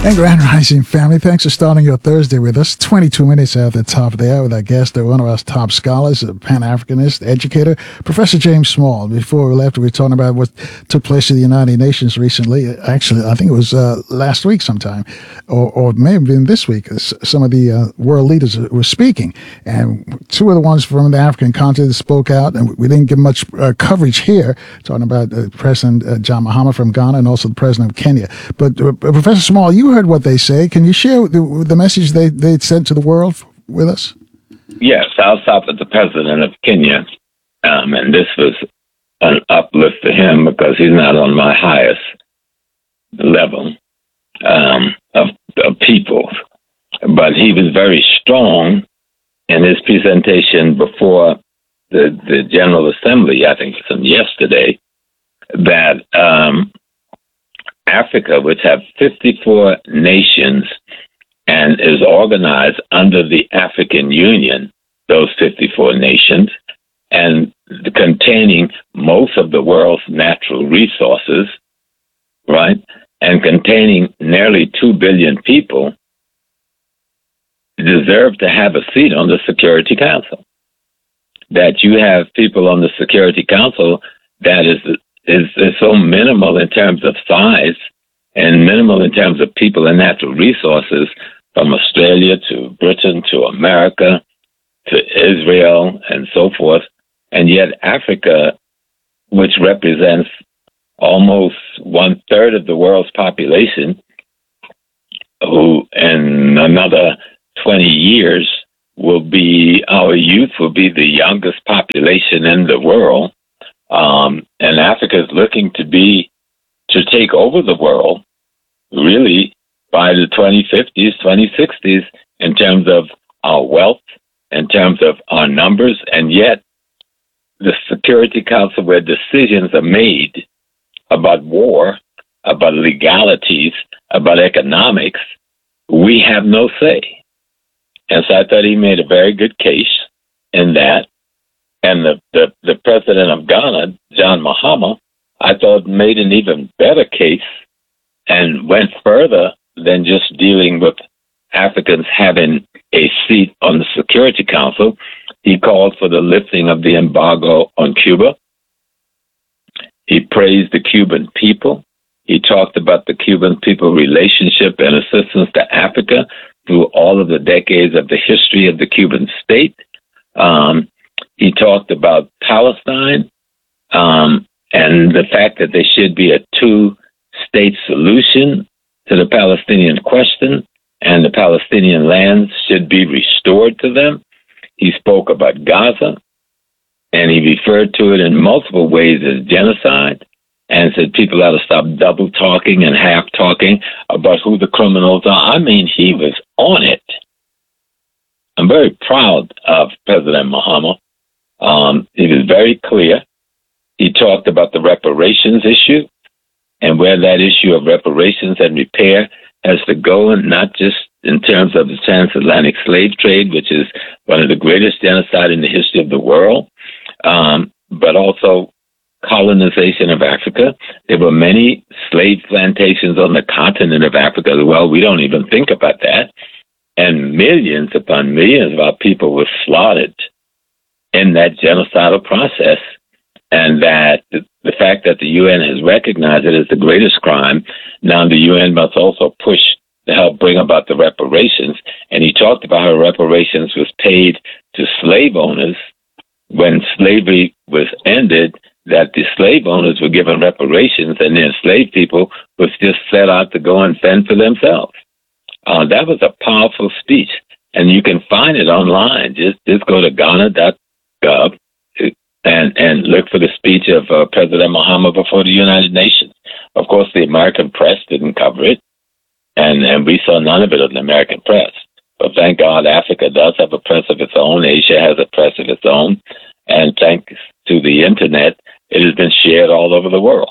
And Grand Rising family, thanks for starting your Thursday with us. 22 minutes at the top of the hour with our guest, one of our top scholars, a Pan-Africanist, educator, Professor James Small. Before we left, we were talking about what took place in the United Nations recently. Actually, I think it was last week sometime, or it may have been this week. Some of the world leaders were speaking, and two of the ones from the African continent spoke out, and we didn't get much coverage here, talking about President John Mahama from Ghana and also the President of Kenya. But Professor Small, you heard what they say. Can you share the message they sent to the world with us? Yes, I'll stop at the president of Kenya. And this was an uplift to him because he's not on my highest level of people. But he was very strong in his presentation before the General Assembly, I think it was yesterday, that Africa, which have 54 nations and is organized under the African Union, those 54 nations, and containing most of the world's natural resources, right, and containing nearly 2 billion people, deserve to have a seat on the Security Council. That you have people on the Security Council that is so minimal in terms of size and minimal in terms of people and natural resources, from Australia to Britain to America to Israel and so forth. And yet Africa, which represents almost 1/3 of the world's population, who in another 20 years our youth will be the youngest population in the world. And Africa is looking to take over the world, really, by the 2050s, 2060s, in terms of our wealth, in terms of our numbers, and yet the Security Council, where decisions are made about war, about legalities, about economics, we have no say. And so I thought he made a very good case in that. And the president of Ghana, John Mahama, I thought made an even better case and went further than just dealing with Africans having a seat on the Security Council. He called for the lifting of the embargo on Cuba. He praised the Cuban people. He talked about the Cuban people relationship and assistance to Africa through all of the decades of the history of the Cuban state. He talked about Palestine and the fact that there should be a two-state solution to the Palestinian question, and the Palestinian lands should be restored to them. He spoke about Gaza, and he referred to it in multiple ways as genocide, and said people ought to stop double talking and half talking about who the criminals are. I mean, he was on it. I'm very proud of President Mahama. He was very clear. He talked about the reparations issue and where that issue of reparations and repair has to go, and not just in terms of the transatlantic slave trade, which is one of the greatest genocide in the history of the world, but also colonization of Africa. There were many slave plantations on the continent of Africa as well. We don't even think about that. And millions upon millions of our people were slaughtered in that genocidal process. And that the fact that the UN has recognized it as the greatest crime, now the UN must also push to help bring about the reparations. And he talked about how reparations was paid to slave owners when slavery was ended, that the slave owners were given reparations and the enslaved people was just set out to go and fend for themselves. That was a powerful speech, and you can find it online. Just go to Ghana.gov and look for the speech of President Mahama before the United Nations. Of course, the American press didn't cover it, and we saw none of it in the American press. But thank God Africa does have a press of its own. Asia has a press of its own. And thanks to the Internet, it has been shared all over the world.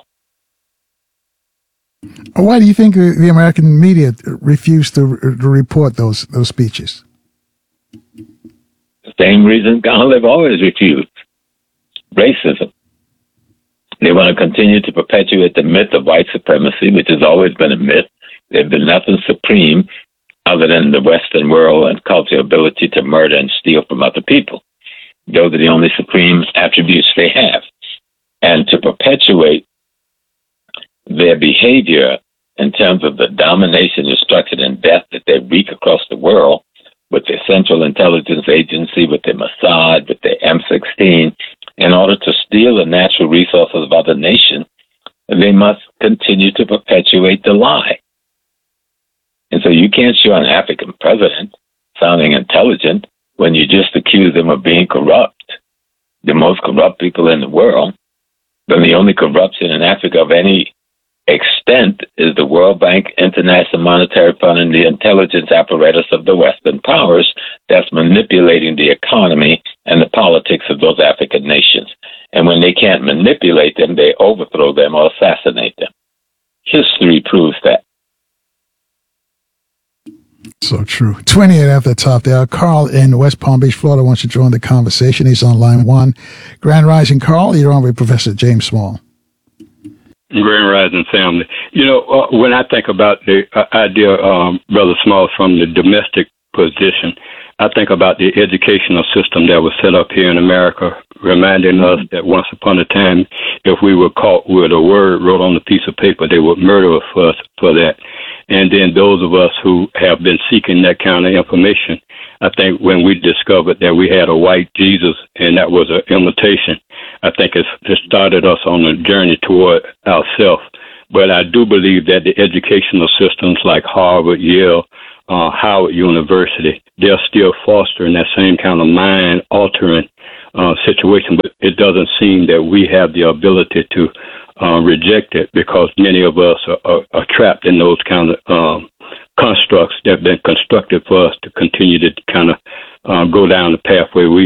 Why do you think the American media refused to report those speeches? The same reason they've always refused. Racism. They want to continue to perpetuate the myth of white supremacy, which has always been a myth. There's been nothing supreme other than the Western world and cultural ability to murder and steal from other people. Those are the only supreme attributes they have. And to perpetuate their behavior in terms of the domination, destruction, and death that they wreak across the world with their Central Intelligence Agency, with their Mossad, with their M16, in order to steal the natural resources of other nations, they must continue to perpetuate the lie. And so you can't show an African president sounding intelligent when you just accuse them of being corrupt, the most corrupt people in the world. Then the only corruption in Africa of any extent is the World Bank, International Monetary Fund, and the intelligence apparatus of the Western powers that's manipulating the economy and the politics of those African nations. And when they can't manipulate them, they overthrow them or assassinate them. History proves that. So true. 28 after the top there. Carl in West Palm Beach, Florida wants to join the conversation. He's on line one. Grand Rising, Carl. You're on with Professor James Small. Grand Rising family. When I think about the idea, Brother Small, from the domestic position, I think about the educational system that was set up here in America, reminding us that once upon a time, if we were caught with a word wrote on a piece of paper, they would murder us for that. And then those of us who have been seeking that kind of information, I think when we discovered that we had a white Jesus and that was an imitation, I think it started us on a journey toward ourselves. But I do believe that the educational systems like Harvard, Yale, Howard University, they're still fostering that same kind of mind-altering situation. But it doesn't seem that we have the ability to reject it because many of us are trapped in those kind of constructs that have been constructed for us to continue to kind of go down the path